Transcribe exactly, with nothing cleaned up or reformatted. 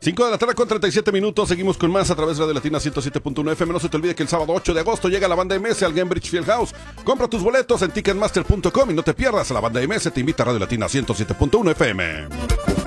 cinco de la tarde con treinta y siete minutos, seguimos con más a través de Radio Latina ciento siete punto uno F M. No se te olvide que el sábado ocho de agosto llega la banda M S al Gainbridge Fieldhouse. Compra tus boletos en ticketmaster punto com y no te pierdas a la banda M S, te invita a Radio Latina ciento siete punto uno F M.